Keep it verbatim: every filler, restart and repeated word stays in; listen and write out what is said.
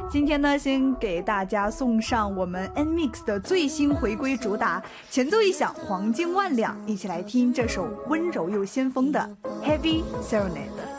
今天呢，先给大家送上我们 N Mix 的最新回归主打，前奏一响，黄金万两，一起来听这首温柔又先锋的 Heavy Serenade。